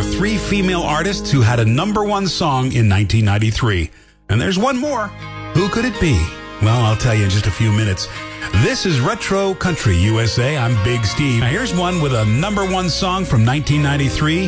3 female artists who had a #1 song in 1993. And there's one more. Who could it be? Well, I'll tell you in just a few minutes. This is Retro Country USA. I'm Big Steve. Now, here's one with a #1 song from 1993.